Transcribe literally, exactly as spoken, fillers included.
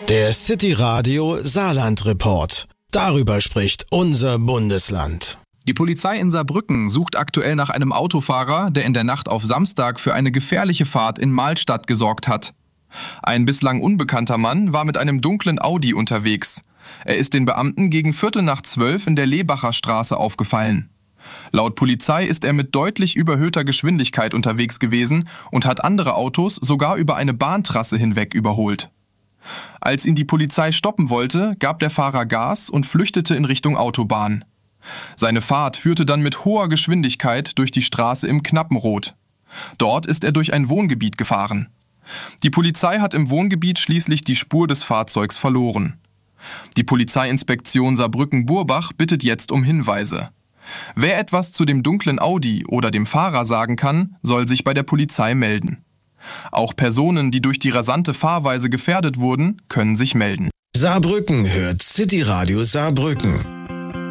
Der City Radio Saarland Report. Darüber spricht unser Bundesland. Die Polizei in Saarbrücken sucht aktuell nach einem Autofahrer, der in der Nacht auf Samstag für eine gefährliche Fahrt in Mahlstadt gesorgt hat. Ein bislang unbekannter Mann war mit einem dunklen Audi unterwegs. Er ist den Beamten gegen Viertel nach zwölf in der Lebacher Straße aufgefallen. Laut Polizei ist er mit deutlich überhöhter Geschwindigkeit unterwegs gewesen und hat andere Autos sogar über eine Bahntrasse hinweg überholt. Als ihn die Polizei stoppen wollte, gab der Fahrer Gas und flüchtete in Richtung Autobahn. Seine Fahrt führte dann mit hoher Geschwindigkeit durch die Straße im Knappenrot. Dort ist er durch ein Wohngebiet gefahren. Die Polizei hat im Wohngebiet schließlich die Spur des Fahrzeugs verloren. Die Polizeiinspektion Saarbrücken-Burbach bittet jetzt um Hinweise. Wer etwas zu dem dunklen Audi oder dem Fahrer sagen kann, soll sich bei der Polizei melden. Auch Personen, die durch die rasante Fahrweise gefährdet wurden, können sich melden. Saarbrücken hört City Radio Saarbrücken.